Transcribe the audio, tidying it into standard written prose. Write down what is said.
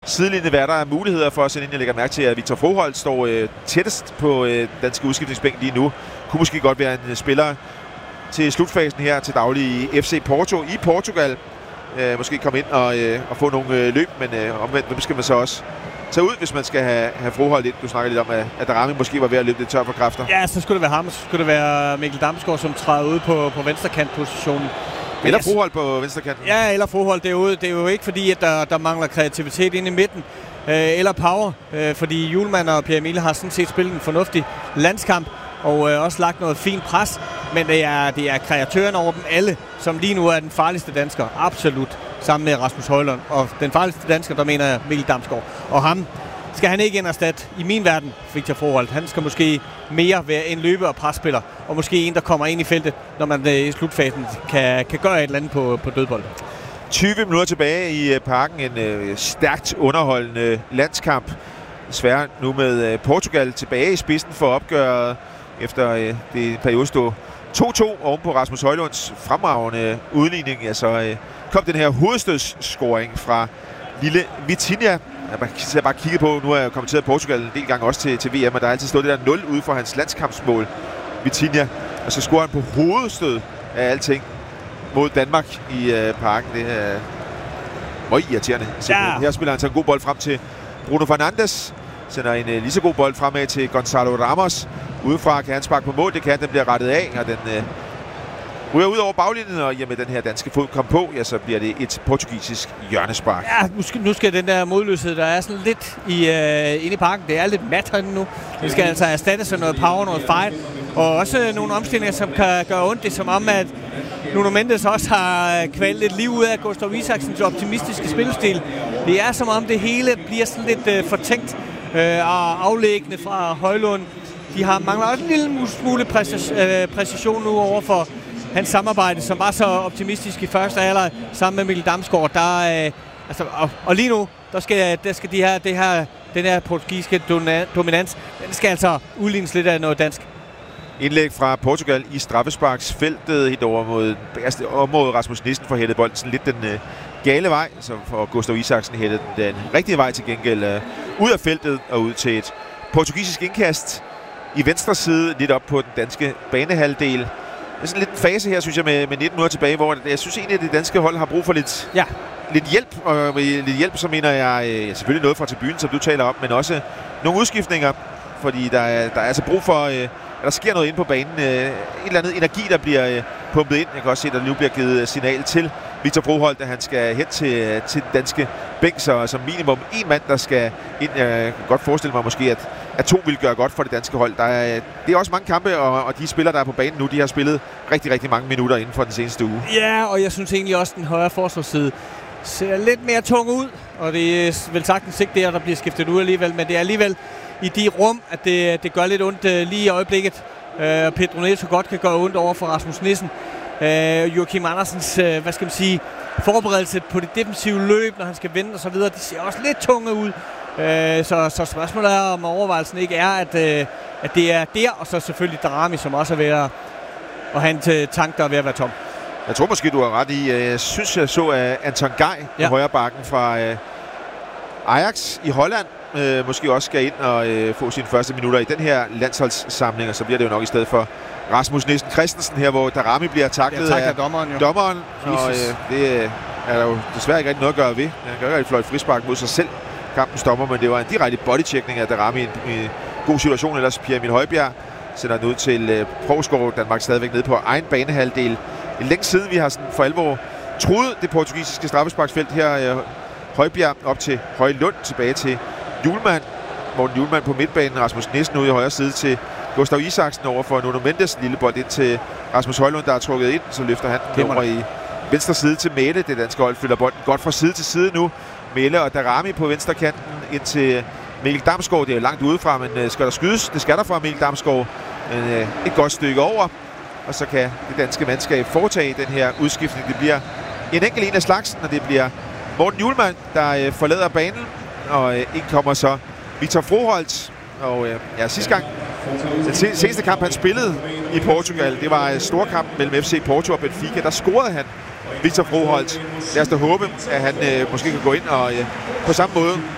sidelinje, hvad der er muligheder for at sende ind. Jeg lægger mærke til, at Victor Froholt står tættest på danske udskiftningsbænk lige nu. Kunne måske godt være en spiller til slutfasen her til daglig i FC Porto i Portugal. Måske komme ind og få nogle løb, men omvendt, hvem skal man så også tage ud, hvis man skal have Froholt ind? Du snakker lidt om, at Darami måske var ved at løbe lidt tør for kræfter. Ja, så skulle det være ham. Så skulle det være Mikkel Damsgaard, som træder ud på venstrekantpositionen. Eller Froholt på venstrekanten. Ja, eller Froholt derude. Det er jo ikke fordi, at der mangler kreativitet inde i midten. Eller power. Fordi Hjulmand og Pierre Emil har sådan set spillet en fornuftig landskamp. Og også lagt noget fint pres. Men det er kreatøren over dem alle, som lige nu er den farligste dansker. Absolut. Sammen med Rasmus Højlund. Og den farligste dansker, der mener jeg Mikkel Damsgaard. Og ham skal han ikke ind og erstatte i min verden, Victor Froholt. Han skal måske mere være en løbe- og presspiller. Og måske en, der kommer ind i feltet, når man i slutfasen kan gøre et eller andet på dødbold. 20 minutter tilbage i parken. En stærkt underholdende landskamp. Desværre nu med Portugal tilbage i spidsen for opgøret. Efter det periode stod 2-2 oven på Rasmus Højlunds fremragende udligning. Ja, så kom den her hovedstødsscoring fra lille Vitinha. Jeg bare kigget på, nu har jeg kommenteret Portugal en del gange også til VM, og der har altid stået det der 0 ude for hans landskampsmål, Vitinha. Og så scorer han på hovedstød af alting mod Danmark i parken. Det er meget irriterende. Ja. Her spiller han så en god bold frem til Bruno Fernandes. Sender en lige så god bold fremad til Gonzalo Ramos. Udefra kan han sparke på mål, det kan den bliver rettet af, og den ryger ud over baglinjen, og med den her danske fod kom på, ja, så bliver det et portugisisk hjørnespark. Ja, nu skal den der modløshed, der er sådan lidt inde i parken, det er lidt mat herinde nu. Det skal altså erstatte sig noget power, noget fight, og også nogle omstillinger, som kan gøre ondt. Det er som om, at Nuno Mendes også har kvalt lidt liv ud af Gustav Isaksens optimistiske spillestil. Det er som om, det hele bliver sådan lidt fortænkt og aflæggende fra Højlund. De mangler også en lille smule præcision nu over for hans samarbejde, som var så optimistisk i første halvleg sammen med Mikkel Damsgaard. Og lige nu, der skal den her portugisiske dominans, den skal altså udlignes lidt af noget dansk. Indlæg fra Portugal i straffesparksfeltet helt over mod det område. Rasmus Nissen får hættet bolden sådan lidt den gale vej, så får Gustav Isaksen hættet den rigtige vej til gengæld ud af feltet og ud til et portugisisk indkast i venstre side, lidt op på den danske banehalvdel. Det er sådan lidt en fase her, synes jeg, med 19 minutter tilbage, hvor jeg synes egentlig, at det danske hold har brug for lidt hjælp. Og med lidt hjælp, så mener jeg selvfølgelig noget fra tribunen, som du taler om, men også nogle udskiftninger, fordi der er altså brug for, at der sker noget inde på banen. En eller anden energi, der bliver pumpet ind. Jeg kan også se, at der nu bliver givet signal til Victor Froholt, at han skal hen til den danske bænk, så som minimum en mand, der skal ind. Jeg kan godt forestille mig måske, at to vil gøre godt for det danske hold. Det er også mange kampe, og de spillere, der er på banen nu, de har spillet rigtig, rigtig mange minutter inden for den seneste uge. Ja, og jeg synes egentlig også, at den højre forsvarsside ser lidt mere tung ud, og det er vel sagtens ikke der bliver skiftet ud alligevel, men det er alligevel i de rum, at det gør lidt ondt lige i øjeblikket. Pedro Neto godt kan gøre ondt over for Rasmus Nissen. Joachim Andersens, forberedelse på det defensive løb, når han skal vende og så videre, de ser også lidt tunge ud. Så spørgsmålet er, om overvejelsen ikke er, at det er der, og så selvfølgelig Darami, som også er ved at have en tank, der er ved at være tom. Jeg tror måske, du har ret i. Jeg synes, jeg så Anton Gej på højre bakken fra Ajax i Holland. Måske også skal ind og få sine første minutter i den her landsholdssamling, og så bliver det jo nok i stedet for Rasmus Nissen Christensen her, hvor Darami bliver taklet af dommeren. Og det er der jo desværre ikke rigtig noget at gøre ved. Han kan jo ikke fløjte frispark mod sig selv, kampens dommer, men det var en direkte bodychecking af Darami i en god situation. Ellers Pierre Emil Højbjerg sender den ud til Provsgaard. Danmark stadigvæk nede på egen banehalvdel. En længe siden vi har sådan for alvor truet det portugisiske straffesparksfelt her. Højbjerg op til Højlund, tilbage til Hjulmand. Morten Hjulmand på midtbanen, Rasmus Nissen ude i højre side til Gustav Isaksen over for Nuno Mendes. Lille bold ind til Rasmus Højlund, der er trukket ind. Så løfter han den over i venstre side til Mæle. Det danske hold fylder bolden godt fra side til side nu. Mæle og Darami på venstre kanten ind til Mikkel Damsgaard. Det er jo langt udefra, men skal der skydes? Det skal der fra Mikkel Damsgaard. Et godt stykke over. Og så kan det danske mandskab foretage den her udskiftning. Det bliver en enkelt en af slagsen, og det bliver Morten Hjulmand, der forlader banen. Og ind kommer så Victor Froholt. Og sidste gang, den seneste kamp, han spillede i Portugal, det var storkampen mellem FC Porto og Benfica. Der scorede han, Victor Froholt. Lad os da håbe, at han måske kan gå ind og på samme måde